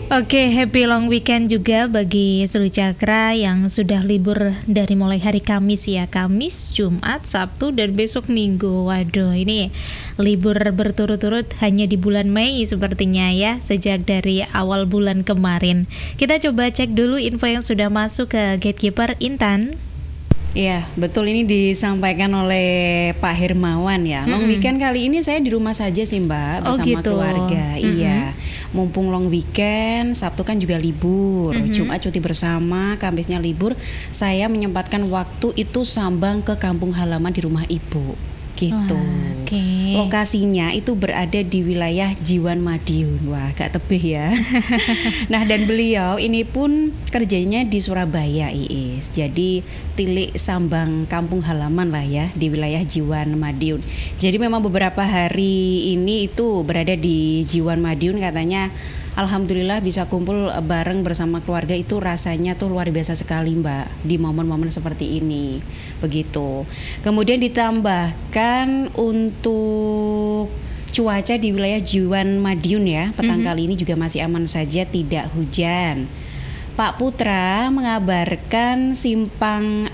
Oke, happy long weekend juga bagi seluruh Cakra yang sudah libur dari mulai hari Kamis ya. Kamis, Jumat, Sabtu, dan besok Minggu. Waduh, ini libur berturut-turut hanya di bulan Mei sepertinya ya, sejak dari awal bulan kemarin. Kita coba cek dulu info yang sudah masuk ke Gatekeeper Intan. Iya, betul, ini disampaikan oleh Pak Hermawan ya. Long weekend kali ini saya di rumah saja sih Mbak, bersama keluarga. Iya, mumpung long weekend, Sabtu kan juga libur, Jumat cuti bersama, Kamisnya libur. Saya menyempatkan waktu itu sambang ke kampung halaman di rumah ibu. Gitu. Lokasinya itu berada di wilayah Jiwan Madiun. Wah, agak tebih ya. Nah, dan beliau ini pun kerjanya di Surabaya, Iis. Jadi tilik sambang kampung halaman lah ya di wilayah Jiwan Madiun. Jadi memang beberapa hari ini itu berada di Jiwan Madiun, katanya alhamdulillah bisa kumpul bareng bersama keluarga, itu rasanya tuh luar biasa sekali Mbak di momen-momen seperti ini. Begitu. Kemudian ditambahkan untuk cuaca di wilayah Jiwan Madiun ya, petang kali ini juga masih aman saja, tidak hujan. Pak Putra mengabarkan simpang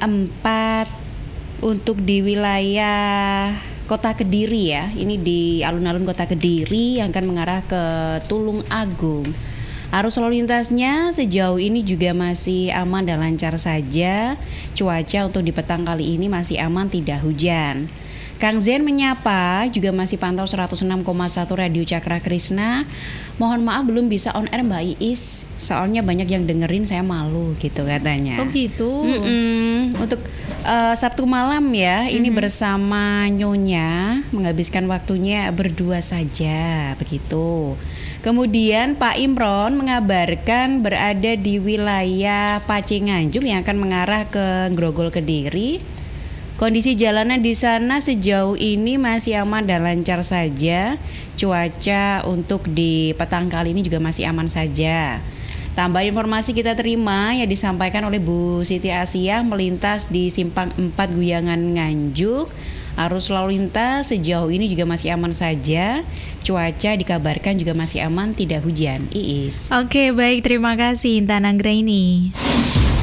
4 untuk di wilayah Kota Kediri ya, ini di alun-alun Kota Kediri yang akan mengarah ke Tulung Agung. Arus lalu lintasnya sejauh ini juga masih aman dan lancar saja. Cuaca untuk di petang kali ini masih aman, tidak hujan. Kang Zen menyapa juga masih pantau 106,1 Radio Cakra Krishna. Mohon maaf belum bisa on air Mbak Iis, soalnya banyak yang dengerin, saya malu gitu katanya. Oh gitu. Untuk Sabtu malam ya, ini bersama Nyonya menghabiskan waktunya berdua saja begitu. Kemudian Pak Imron mengabarkan berada di wilayah Pacinganjuk yang akan mengarah ke Grogol Kediri. Kondisi jalanan di sana sejauh ini masih aman dan lancar saja. Cuaca untuk di petang kali ini juga masih aman saja. Tambah informasi kita terima yang disampaikan oleh Bu Siti Asia melintas di Simpang 4 Guyangan Nganjuk. Arus lalu lintas sejauh ini juga masih aman saja. Cuaca dikabarkan juga masih aman, tidak hujan. Iis. Oke, baik, terima kasih Intan Anggraini.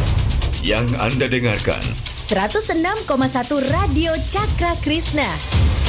Yang Anda dengarkan 106,1 Radio Cakra Krishna.